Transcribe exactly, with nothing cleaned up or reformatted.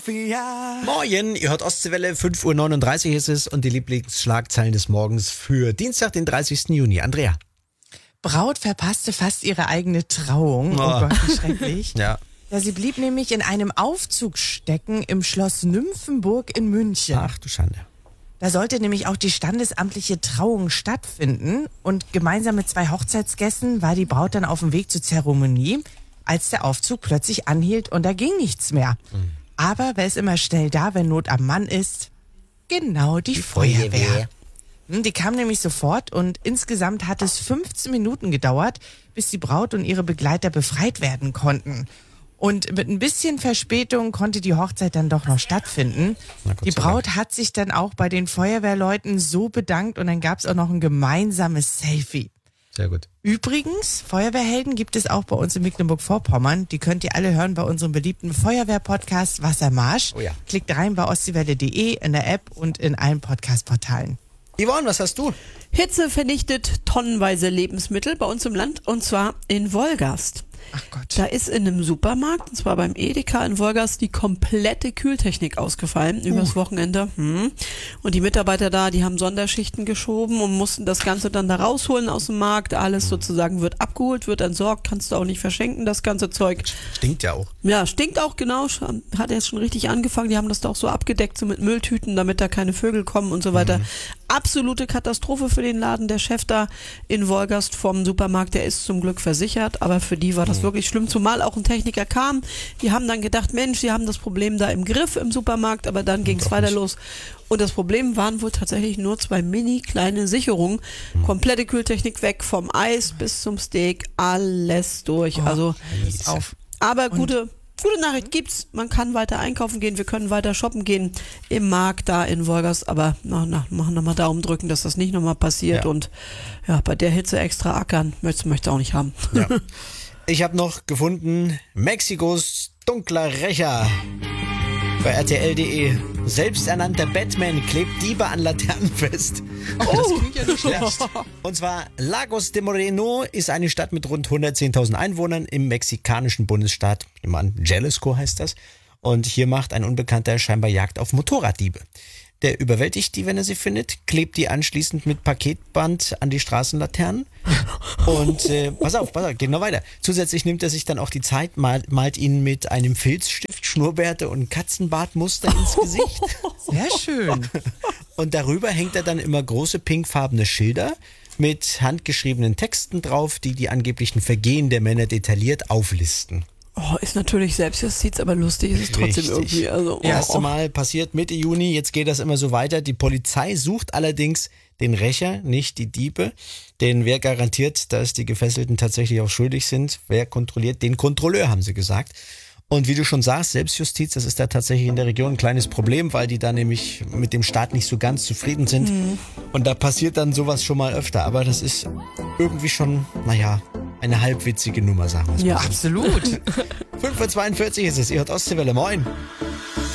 Sophia. Moin, ihr hört Ostseewelle, fünf Uhr neununddreißig ist es und die Lieblingsschlagzeilen des Morgens für Dienstag, den dreißigsten Juni. Andrea. Braut verpasste fast ihre eigene Trauung. Oh, oh Gott, wie schrecklich. Ja. Ja, sie blieb nämlich in einem Aufzug stecken im Schloss Nymphenburg in München. Ach du Schande. Da sollte nämlich auch die standesamtliche Trauung stattfinden und gemeinsam mit zwei Hochzeitsgästen war die Braut dann auf dem Weg zur Zeremonie, als der Aufzug plötzlich anhielt und da ging nichts mehr. Mhm. Aber wer ist immer schnell da, wenn Not am Mann ist? Genau, die, die Feuerwehr. Feuerwehr. Die kam nämlich sofort und insgesamt hat es fünfzehn Minuten gedauert, bis die Braut und ihre Begleiter befreit werden konnten. Und mit ein bisschen Verspätung konnte die Hochzeit dann doch noch stattfinden. Die Braut hat sich dann auch bei den Feuerwehrleuten so bedankt und dann gab es auch noch ein gemeinsames Selfie. Sehr gut. Übrigens, Feuerwehrhelden gibt es auch bei uns in Mecklenburg-Vorpommern. Die könnt ihr alle hören bei unserem beliebten Feuerwehr-Podcast Wassermarsch. Oh ja. Klickt rein bei ostseewelle punkt de, in der App und in allen Podcast-Portalen. Yvonne, was hast du? Hitze vernichtet tonnenweise Lebensmittel bei uns im Land und zwar in Wolgast. Ach Gott. Da ist in einem Supermarkt, und zwar beim Edeka in Wolgast, die komplette Kühltechnik ausgefallen übers uh. Wochenende. Hm. Und die Mitarbeiter da, die haben Sonderschichten geschoben und mussten das Ganze dann da rausholen aus dem Markt. Alles sozusagen wird abgeholt, wird entsorgt, kannst du auch nicht verschenken, das ganze Zeug. Stinkt ja auch. Ja, stinkt auch, genau. Hat erst schon richtig angefangen. Die haben das da auch so abgedeckt, so mit Mülltüten, damit da keine Vögel kommen und so weiter. Mhm. Absolute Katastrophe für den Laden. Der Chef da in Wolgast vom Supermarkt, der ist zum Glück versichert, aber für die war das wirklich schlimm, zumal auch ein Techniker kam. Die haben dann gedacht, Mensch, die haben das Problem da im Griff im Supermarkt, aber dann ging es weiter nicht. los. Und das Problem waren wohl tatsächlich nur zwei mini kleine Sicherungen. Mhm. Komplette Kühltechnik weg, vom Eis bis zum Steak, alles durch. Oh, also alles auf. Aber gute Gute Nachricht gibt's, man kann weiter einkaufen gehen, wir können weiter shoppen gehen im Markt da in Wolgast, aber na, na, machen nochmal Daumen drücken, dass das nicht nochmal passiert ja. Und ja, bei der Hitze extra ackern, möchte möchte auch nicht haben. Ja. Ich habe noch gefunden, Mexikos dunkler Rächer. Bei R T L punkt de. Selbsternannter Batman klebt Diebe an Laternen fest. Oh, das klingt ja nicht schlecht. Und zwar Lagos de Moreno ist eine Stadt mit rund hundertzehntausend Einwohnern im mexikanischen Bundesstaat. Ich nehme an, Jalisco heißt das. Und hier macht ein Unbekannter scheinbar Jagd auf Motorraddiebe. Der überwältigt die, wenn er sie findet, klebt die anschließend mit Paketband an die Straßenlaternen. Und äh, pass auf, pass auf, geht noch weiter. Zusätzlich nimmt er sich dann auch die Zeit, malt, malt ihnen mit einem Filzstift Schnurrbärte und Katzenbartmuster ins Gesicht. Sehr schön. Und darüber hängt er dann immer große pinkfarbene Schilder mit handgeschriebenen Texten drauf, die die angeblichen Vergehen der Männer detailliert auflisten. Oh, ist natürlich Selbstjustiz, aber lustig ist es trotzdem Richtig. irgendwie. Also, oh. Erste Mal passiert Mitte Juni, jetzt geht das immer so weiter. Die Polizei sucht allerdings den Rächer, nicht die Diebe. Denn wer garantiert, dass die Gefesselten tatsächlich auch schuldig sind? Wer kontrolliert? Den Kontrolleur, haben sie gesagt. Und wie du schon sagst, Selbstjustiz, das ist da tatsächlich in der Region ein kleines Problem, weil die da nämlich mit dem Staat nicht so ganz zufrieden sind. Mhm. Und da passiert dann sowas schon mal öfter. Aber das ist irgendwie schon, naja, eine halbwitzige Nummer, sagen wir es mal. Ja, absolut. fünf Uhr zweiundvierzig ist es, ihr hört Ostseewelle, moin.